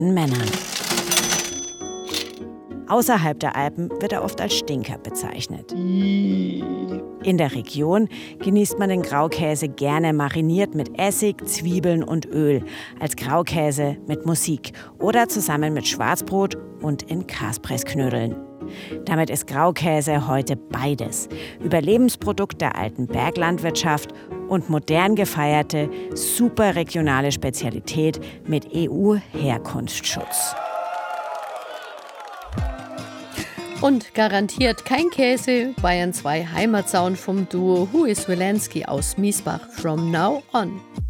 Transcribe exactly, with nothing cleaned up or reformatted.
Männern. Außerhalb der Alpen wird er oft als Stinker bezeichnet. In der Region genießt man den Graukäse gerne mariniert mit Essig, Zwiebeln und Öl, als Graukäse mit Musik oder zusammen mit Schwarzbrot und in Kaspressknödeln. Damit ist Graukäse heute beides: Überlebensprodukt der alten Berglandwirtschaft und modern gefeierte, superregionale Spezialität mit E U-Herkunftsschutz. Und garantiert kein Käse, Bayern zwei Heimatsound vom Duo Huis Wilenski aus Miesbach from now on.